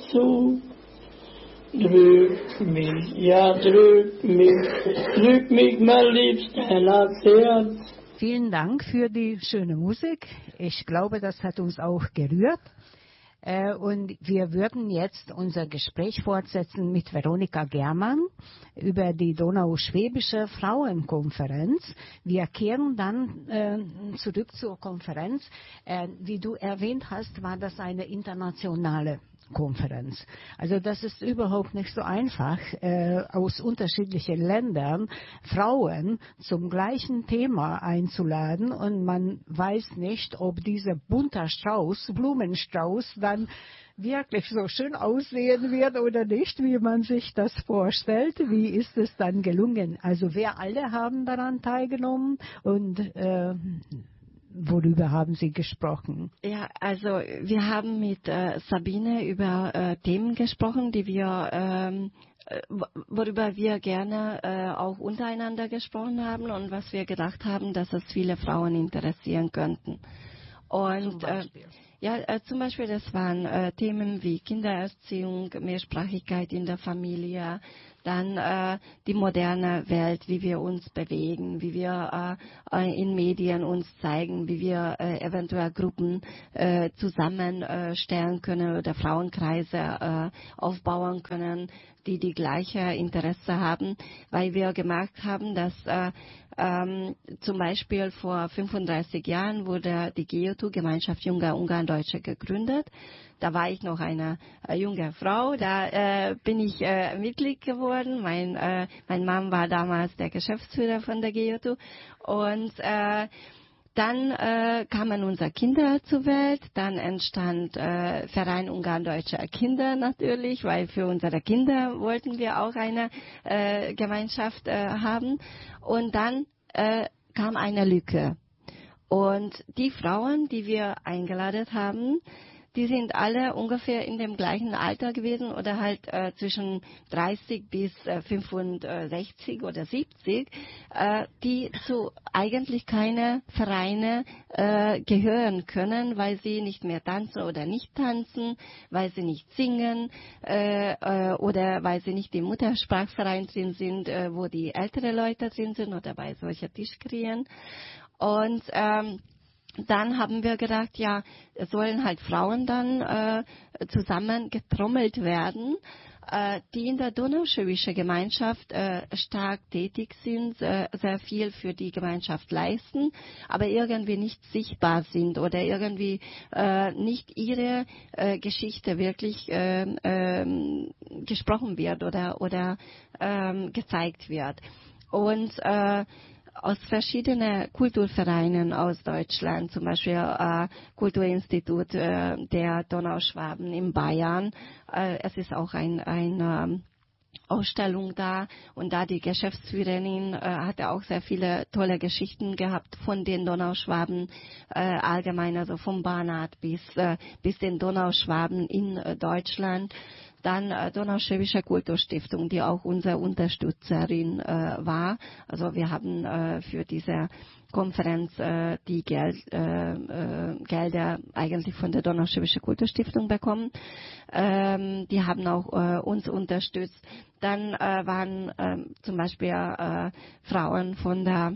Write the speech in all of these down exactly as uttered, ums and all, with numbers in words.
zu. Drück mich, ja drück mich, drück mich, mein liebster Herz. Vielen Dank für die schöne Musik. Ich glaube, das hat uns auch gerührt. Äh, und wir würden jetzt unser Gespräch fortsetzen mit Veronika Germann über die Donauschwäbische Frauenkonferenz. Wir kehren dann äh, zurück zur Konferenz. Äh, wie du erwähnt hast, war das eine internationale Konferenz. Also das ist überhaupt nicht so einfach, äh, aus unterschiedlichen Ländern Frauen zum gleichen Thema einzuladen, und man weiß nicht, ob dieser bunter Strauß, Blumenstrauß, dann wirklich so schön aussehen wird oder nicht, wie man sich das vorstellt. Wie ist es dann gelungen? Also wir alle haben daran teilgenommen, und äh, worüber haben Sie gesprochen? Ja, also wir haben mit äh, Sabine über äh, Themen gesprochen, die wir, ähm, worüber wir gerne äh, auch untereinander gesprochen haben und was wir gedacht haben, dass es viele Frauen interessieren könnten. Und äh, ja, äh, zum Beispiel, das waren äh, Themen wie Kindererziehung, Mehrsprachigkeit in der Familie, dann äh, die moderne Welt, wie wir uns bewegen, wie wir äh, in Medien uns zeigen, wie wir äh, eventuell Gruppen äh, zusammenstellen können oder Frauenkreise äh, aufbauen können, die die gleiche Interesse haben, weil wir gemerkt haben, dass äh, ähm, zum Beispiel vor fünfunddreißig Jahren wurde die G E U, Gemeinschaft junger Ungarn-Deutsche, gegründet. Da war ich noch eine äh, junge Frau, da äh, bin ich äh, Mitglied geworden. Mein, äh, mein Mann war damals der Geschäftsführer von der G E U und äh, dann äh, kamen unsere Kinder zur Welt, dann entstand äh, Verein Ungarn-Deutsche Kinder natürlich, weil für unsere Kinder wollten wir auch eine äh, Gemeinschaft äh, haben. Und dann äh, kam eine Lücke. Und die Frauen, die wir eingeladen haben, die sind alle ungefähr in dem gleichen Alter gewesen oder halt äh, zwischen dreißig bis äh, fünfundsechzig oder siebzig, äh, die zu eigentlich keine Vereine äh, gehören können, weil sie nicht mehr tanzen oder nicht tanzen, weil sie nicht singen äh, äh, oder weil sie nicht im Muttersprachverein drin sind, äh, wo die ältere Leute drin sind oder bei solchen Tischkriegen. Und ähm, dann haben wir gedacht, ja, es sollen halt Frauen dann äh, zusammen getrommelt werden, äh, die in der Donauschwäbischen Gemeinschaft äh, stark tätig sind, äh, sehr viel für die Gemeinschaft leisten, aber irgendwie nicht sichtbar sind oder irgendwie äh, nicht ihre äh, Geschichte wirklich äh, äh, gesprochen wird oder, oder äh, gezeigt wird. Und äh, aus verschiedenen Kulturvereinen aus Deutschland, zum Beispiel äh, Kulturinstitut äh, der Donauschwaben in Bayern. Äh, es ist auch ein, eine Ausstellung da, und da die Geschäftsführerin äh, hatte auch sehr viele tolle Geschichten gehabt von den Donauschwaben äh, allgemein, also vom Banat bis, äh, bis den Donauschwaben in äh, Deutschland. Dann äh, Donauschwäbische Kulturstiftung, die auch unsere Unterstützerin äh, war. Also wir haben äh, für diese Konferenz äh, die Geld, äh, äh, Gelder eigentlich von der Donauschwäbische Kulturstiftung bekommen. Ähm, die haben auch äh, uns unterstützt. Dann äh, waren äh, zum Beispiel äh, Frauen von der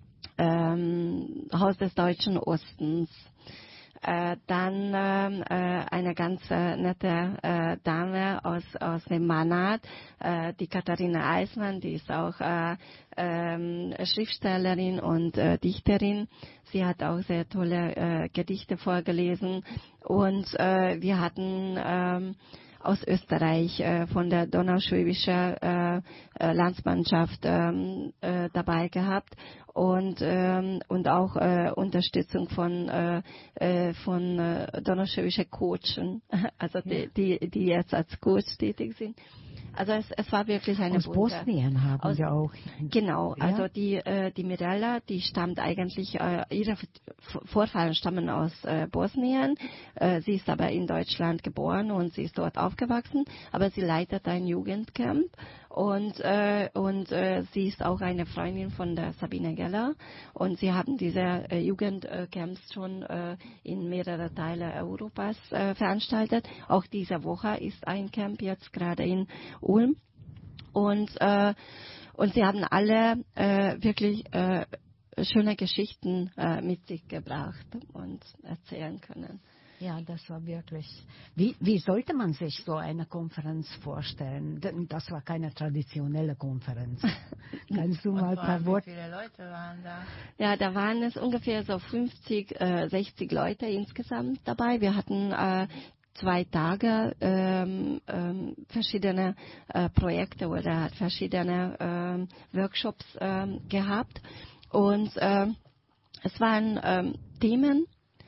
ähm, Haus des Deutschen Ostens. Äh, dann äh, eine ganz äh, nette äh, Dame aus, aus dem Banat, äh, die Katharina Eismann, die ist auch äh, ähm, Schriftstellerin und äh, Dichterin. Sie hat auch sehr tolle äh, Gedichte vorgelesen, und äh, wir hatten ähm, aus Österreich äh, von der Donauschwäbischen äh, äh, Landsmannschaft ähm, äh, dabei gehabt, und ähm, und auch äh, Unterstützung von äh, äh, von äh, Donauschwäbischen Coachen, also die, die die jetzt als Coach tätig sind. Also es, es war wirklich eine Aus bunte, Bosnien haben aus, wir auch. Genau, ja? also die äh, die Mirella, die stammt eigentlich, äh, ihre Vorfahren stammen aus äh, Bosnien. Äh, sie ist aber in Deutschland geboren und sie ist dort aufgewachsen, aber sie leitet ein Jugendcamp, Und, äh, und äh, sie ist auch eine Freundin von der Sabine Geller. Und sie haben diese äh, Jugendcamps schon äh, in mehrere Teile Europas äh, veranstaltet. Auch diese Woche ist ein Camp jetzt gerade in Ulm. Und, äh, und sie haben alle äh, wirklich äh, schöne Geschichten äh, mit sich gebracht und erzählen können. Ja, das war wirklich. Wie, wie sollte man sich so eine Konferenz vorstellen? Denn das war keine traditionelle Konferenz. Kannst du mal ein paar Worte? Wie viele Leute waren da? Ja, da waren es ungefähr so fünfzig, äh, sechzig Leute insgesamt dabei. Wir hatten äh, zwei Tage ähm, ähm, verschiedene äh, Projekte oder verschiedene ähm, Workshops ähm, gehabt. Und ähm, es waren ähm, Themen,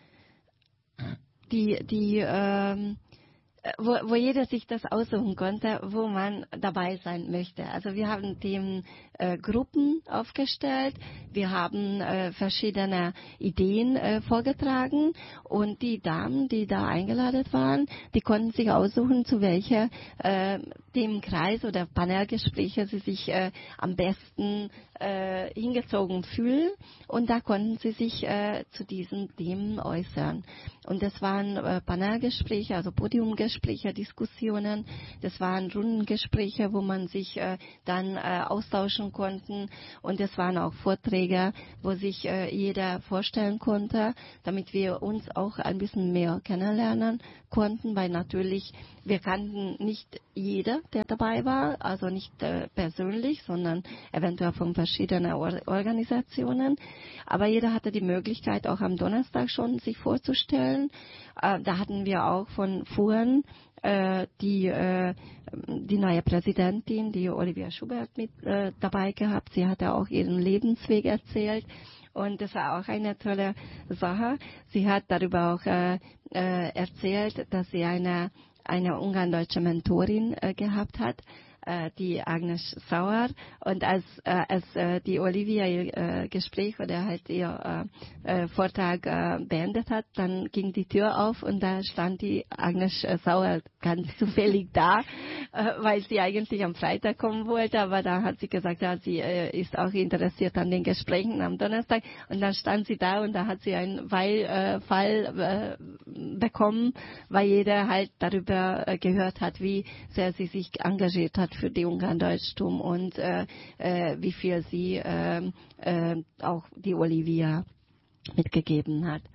die, die, ähm, wo, wo jeder sich das aussuchen konnte, wo man dabei sein möchte. Also wir haben Themen äh, Gruppen aufgestellt, wir haben äh, verschiedene Ideen äh, vorgetragen und die Damen, die da eingeladen waren, die konnten sich aussuchen, zu welcher äh, Themenkreis oder Panelgespräche sie sich äh, am besten äh, hingezogen fühlen und da konnten sie sich äh, zu diesen Themen äußern. Und das waren äh, Panelgespräche, also Podiumgespräche, Diskussionen, das waren Rundengespräche, wo man sich äh, dann äh, austauschen konnte und das waren auch Vorträge, wo sich äh, jeder vorstellen konnte, damit wir uns auch ein bisschen mehr kennenlernen konnten, weil natürlich wir kannten nicht jeder, der dabei war, also nicht äh, persönlich, sondern eventuell von verschiedenen Or- Organisationen. Aber jeder hatte die Möglichkeit, auch am Donnerstag schon sich vorzustellen. Äh, da hatten wir auch von Fuhren äh, die, äh, die neue Präsidentin, die Olivia Schubert, mit äh, dabei gehabt. Sie hatte auch ihren Lebensweg erzählt. Und das war auch eine tolle Sache. Sie hat darüber auch äh, äh, erzählt, dass sie eine eine ungarn-deutsche Mentorin äh, gehabt hat, äh, die Agnes Sauer. Und als, äh, als äh, die Olivia ihr äh, Gespräch oder halt ihr äh, äh, Vortrag äh, beendet hat, dann ging die Tür auf und da stand die Agnes äh, Sauer ganz zufällig da, äh, weil sie eigentlich am Freitag kommen wollte, aber da hat sie gesagt, ja, sie äh, ist auch interessiert an den Gesprächen am Donnerstag und dann stand sie da und da hat sie einen Weil-Fall äh, bekommen, weil jeder halt darüber äh, gehört hat, wie sehr sie sich engagiert hat für die Ungarn-Deutschtum und äh, äh, wie viel sie äh, äh, auch die Olivia mitgegeben hat.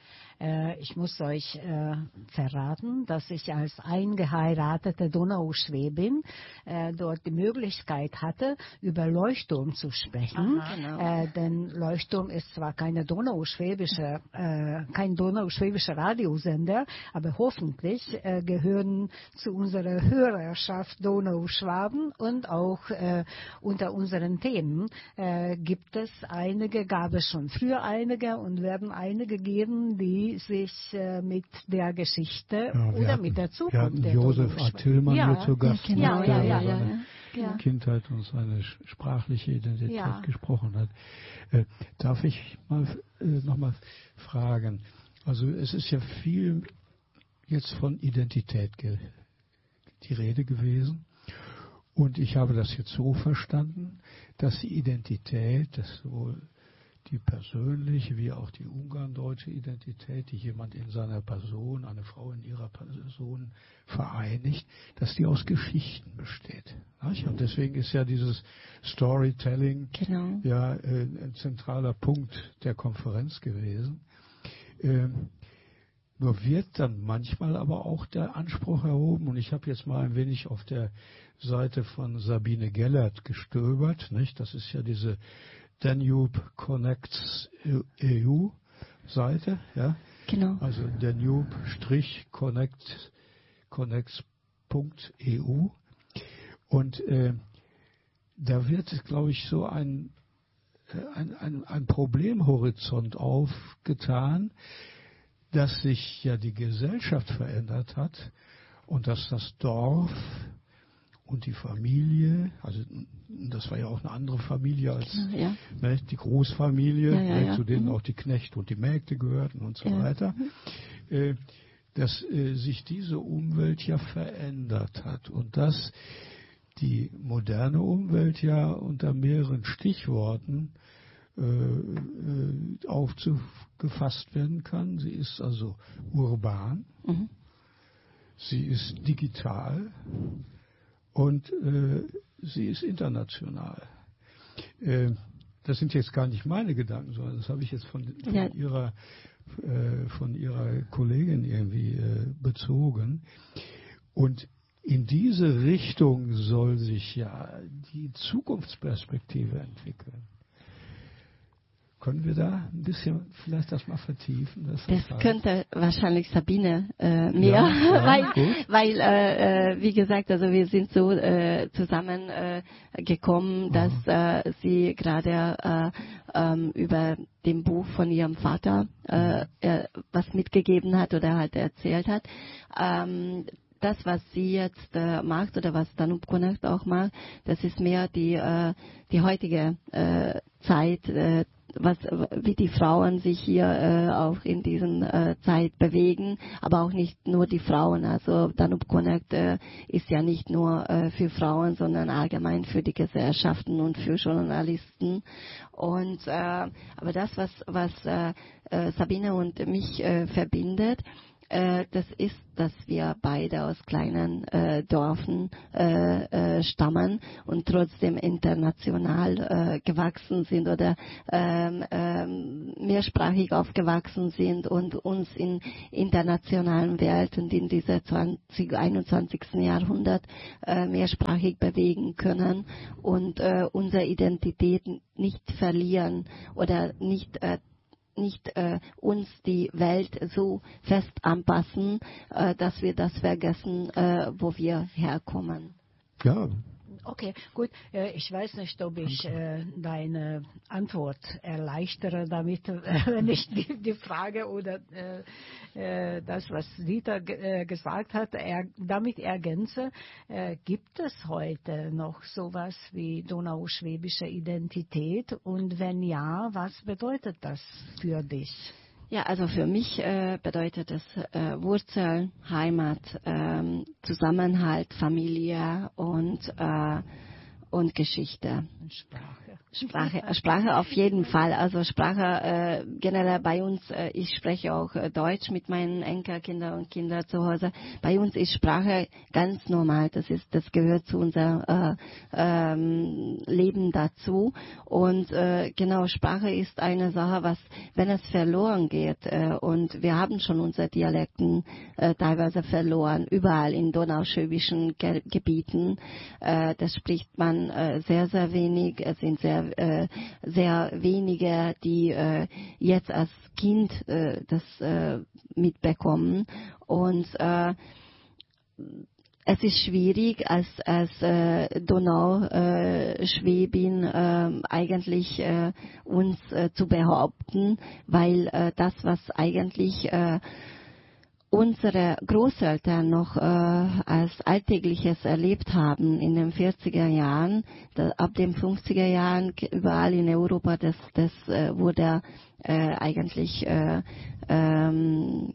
Ich muss euch äh, verraten, dass ich als eingeheiratete Donauschwäbin äh, dort die Möglichkeit hatte, über Leuchtturm zu sprechen. Aha, genau. äh, denn Leuchtturm ist zwar keine donauschwäbische, äh, kein donauschwäbischer Radiosender, aber hoffentlich äh, gehören zu unserer Hörerschaft Donauschwaben und auch äh, unter unseren Themen äh, gibt es einige, gab es schon früher einige und werden einige geben, die sich äh, mit der Geschichte ja, oder hatten, mit der Zukunft wir hatten der Josef A. Tillmann ja, hier zu Gast, ja, genau, der ja, über ja, seine ja, ja. Kindheit und seine sprachliche Identität Ja. gesprochen hat. Äh, darf ich mal äh, nochmal fragen? Also es ist ja viel jetzt von Identität ge- die Rede gewesen. Und ich habe das jetzt so verstanden, dass die Identität, dass sowohl die persönliche wie auch die ungarndeutsche Identität, die jemand in seiner Person, eine Frau in ihrer Person vereinigt, dass die aus Geschichten besteht. Und deswegen ist ja dieses Storytelling Genau. ja ein zentraler Punkt der Konferenz gewesen. Nur wird dann manchmal aber auch der Anspruch erhoben, und ich habe jetzt mal ein wenig auf der Seite von Sabine Gellert gestöbert, nicht? Das ist ja diese Danube Connects E U Seite, ja. Genau. Also Danube-Connects Connects Punkt E U. Und äh, da wird, glaube ich, so ein, ein, ein, ein Problemhorizont aufgetan, dass sich ja die Gesellschaft verändert hat und dass das Dorf und die Familie, also das war ja auch eine andere Familie als Ja. ne, die Großfamilie, Ja, ja, ne, ja. zu denen Mhm. auch die Knechte und die Mägde gehörten und so Ja. weiter, äh, dass äh, sich diese Umwelt ja verändert hat und dass die moderne Umwelt ja unter mehreren Stichworten äh, äh, aufgefasst werden kann. Sie ist also urban, mhm. sie ist digital und äh, sie ist international. Äh, das sind jetzt gar nicht meine Gedanken, sondern das habe ich jetzt von, von ja. ihrer äh, von ihrer Kollegin irgendwie äh, bezogen. Und in diese Richtung soll sich ja die Zukunftsperspektive entwickeln. Können wir da ein bisschen vielleicht das mal vertiefen? Das, das könnte wahrscheinlich Sabine äh, mehr, ja, ja, weil, weil äh, äh, wie gesagt, also wir sind so äh, zusammen äh, gekommen, dass äh, sie gerade äh, ähm, über dem Buch von ihrem Vater äh, äh, was mitgegeben hat oder halt erzählt hat. Ähm, Das, was sie jetzt äh, macht oder was Danube Connect auch macht, das ist mehr die äh, die heutige äh, Zeit, äh, was wie die Frauen sich hier äh, auch in diesen äh, Zeit bewegen, aber auch nicht nur die Frauen. Also Danube Connect äh, ist ja nicht nur äh, für Frauen, sondern allgemein für die Gesellschaften und für Journalisten. Und äh, aber das, was was äh, äh, Sabine und mich äh, verbindet, das ist, dass wir beide aus kleinen äh, Dörfern äh, äh, stammen und trotzdem international äh, gewachsen sind oder ähm, ähm, mehrsprachig aufgewachsen sind und uns in internationalen Welt und in dieser zwanzig, einundzwanzigsten Jahrhundert äh, mehrsprachig bewegen können und äh, unsere Identität nicht verlieren oder nicht äh, nicht äh, uns die Welt so fest anpassen, äh, dass wir das vergessen, äh, wo wir herkommen. Ja. Okay, gut. Ich weiß nicht, ob ich äh, deine Antwort erleichtere damit, äh, wenn ich die, die Frage oder äh, äh, das, was Dieter äh, gesagt hat, er, damit ergänze. Äh, gibt es heute noch sowas wie donauschwäbische Identität? Und wenn ja, was bedeutet das für dich? Ja, also für mich äh, bedeutet es äh, Wurzeln, Heimat, ähm, Zusammenhalt, Familie und äh, und Geschichte. Und Sprache. Sprache, Sprache auf jeden Fall. Also Sprache äh, generell bei uns, äh, ich spreche auch äh, Deutsch mit meinen Enkelkindern und Kindern zu Hause. Bei uns ist Sprache ganz normal. Das ist, das gehört zu unserem äh, ähm, Leben dazu. Und äh, genau, Sprache ist eine Sache, was, wenn es verloren geht, äh, und wir haben schon unsere Dialekten äh, teilweise verloren, überall in donauschwäbischen Ge- Gebieten. Äh, das spricht man äh, sehr, sehr wenig. Es sind sehr Äh, sehr wenige, die äh, jetzt als Kind äh, das äh, mitbekommen. Und äh, es ist schwierig, als, als äh, Donauschwäbin äh, eigentlich äh, uns äh, zu behaupten, weil äh, das, was eigentlich äh, unsere Großeltern noch äh, als Alltägliches erlebt haben in den vierziger Jahren, da, ab den fünfziger Jahren überall in Europa, das, das äh, wurde äh, eigentlich äh, ähm,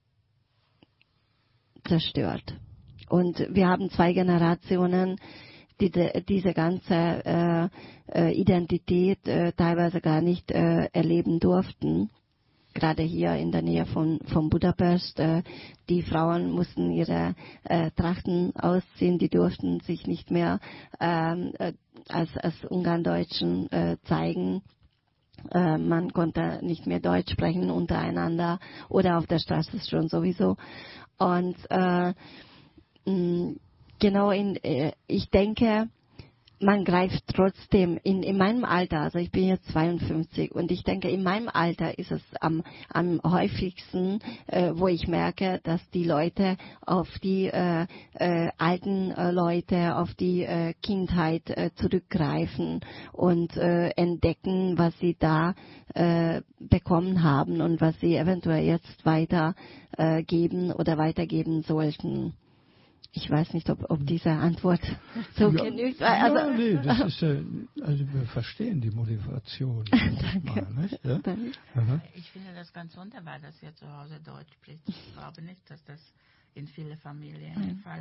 zerstört. Und wir haben zwei Generationen, die de, diese ganze äh, äh, Identität äh, teilweise gar nicht äh, erleben durften. Gerade hier in der Nähe von, von Budapest. Äh, die Frauen mussten ihre äh, Trachten ausziehen, die durften sich nicht mehr ähm, äh, als, als Ungarndeutschen äh, zeigen. Äh, man konnte nicht mehr Deutsch sprechen untereinander oder auf der Straße schon sowieso. Und äh, mh, genau in, äh, ich denke, man greift trotzdem in, in meinem Alter, also ich bin jetzt zweiundfünfzig und ich denke, in meinem Alter ist es am, am häufigsten, äh, wo ich merke, dass die Leute auf die äh, äh, alten äh, Leute, auf die äh, Kindheit äh, zurückgreifen und äh, entdecken, was sie da äh, bekommen haben und was sie eventuell jetzt weitergeben äh, geben oder weitergeben sollten. Ich weiß nicht, ob, ob diese Antwort so ja, genügt. Also, ja, nee, das ist ja, also wir verstehen die Motivation. Danke. Mal, nicht? Ja? Danke. Ich finde das ganz wunderbar, dass ihr zu Hause Deutsch spricht. Ich glaube nicht, dass das in vielen Familien der Fall ist.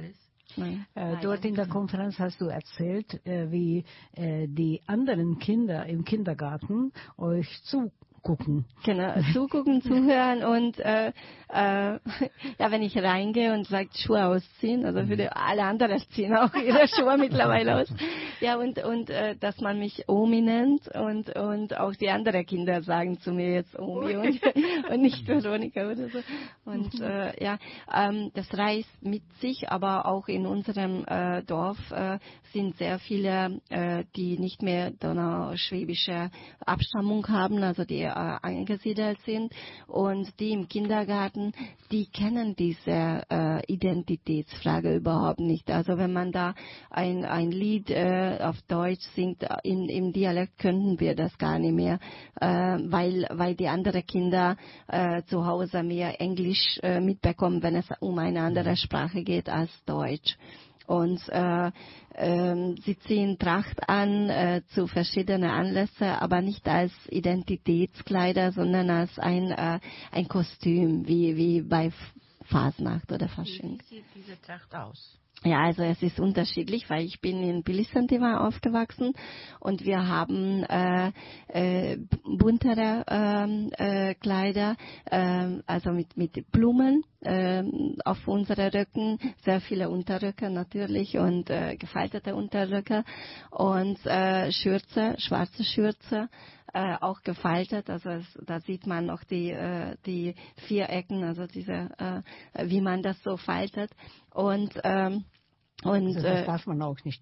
Nein. Äh, dort in der Konferenz hast du erzählt, äh, wie äh, die anderen Kinder im Kindergarten euch zugucken. Genau, zugucken, zuhören und äh, äh, ja, wenn ich reingehe und sage, Schuhe ausziehen, also für die, alle anderen ziehen auch ihre Schuhe mittlerweile aus. Ja, und und äh, dass man mich Omi nennt und und auch die anderen Kinder sagen zu mir jetzt Omi und, und nicht Veronika oder so. Und äh, ja, ähm, das reißt mit sich, aber auch in unserem äh, Dorf äh, sind sehr viele, äh, die nicht mehr donauschwäbische Abstammung haben, also die äh, angesiedelt sind, und die im Kindergarten, die kennen diese äh, Identitätsfrage überhaupt nicht. Also wenn man da ein ein Lied äh, auf Deutsch singt, in, im Dialekt könnten wir das gar nicht mehr, äh, weil weil die anderen Kinder äh, zu Hause mehr Englisch äh, mitbekommen, wenn es um eine andere Sprache geht als Deutsch. Und äh, ähm, sie ziehen Tracht an äh, zu verschiedenen Anlässen, aber nicht als Identitätskleider, sondern als ein äh, ein Kostüm, wie wie bei Fasnacht oder Fasching. Wie sieht diese Tracht aus? Ja, also es ist unterschiedlich, weil ich bin in Bilisantiva aufgewachsen und wir haben äh, äh, buntere ähm, äh, Kleider, äh, also mit mit Blumen äh, auf unsere Röcken, sehr viele Unterröcke natürlich und äh, gefaltete Unterröcke und äh, Schürze, schwarze Schürze. Äh, auch gefaltet, also es, da sieht man noch die äh, die Vierecken, also diese äh, wie man das so faltet und ähm, und Also das äh, darf man auch nicht